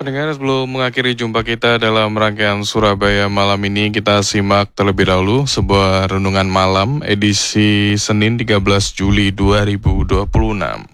Pendengar, sebelum mengakhiri jumpa kita dalam rangkaian Surabaya malam ini, kita simak terlebih dahulu sebuah renungan malam edisi Senin 13 Juli 2026.